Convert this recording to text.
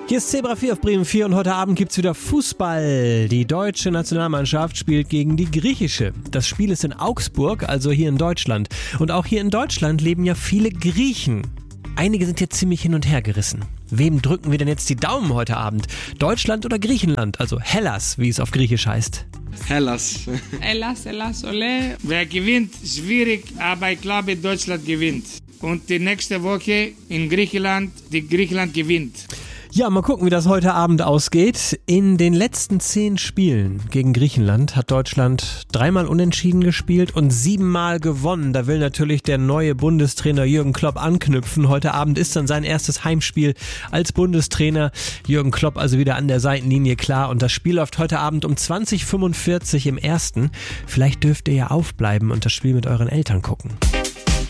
Hier ist Zebra 4 auf Bremen 4 und heute Abend gibt's wieder Fußball. Die deutsche Nationalmannschaft spielt gegen die griechische. Das Spiel ist in Augsburg, also hier in Deutschland. Und auch hier in Deutschland leben ja viele Griechen. Einige sind jetzt ziemlich hin und her gerissen. Wem drücken wir denn jetzt die Daumen heute Abend? Deutschland oder Griechenland? Also Hellas, wie es auf Griechisch heißt. Hellas. Hellas, ole. Wer gewinnt, schwierig, aber ich glaube, Deutschland gewinnt. Und die nächste Woche in Griechenland, die Griechenland gewinnt. Ja, mal gucken, wie das heute Abend ausgeht. In den letzten 10 Spielen gegen Griechenland hat Deutschland 3-mal unentschieden gespielt und 7-mal gewonnen. Da will natürlich der neue Bundestrainer Jürgen Klopp anknüpfen. Heute Abend ist dann sein erstes Heimspiel als Bundestrainer. Jürgen Klopp also wieder an der Seitenlinie, klar. Und das Spiel läuft heute Abend um 20:45 im Ersten. Vielleicht dürft ihr ja aufbleiben und das Spiel mit euren Eltern gucken.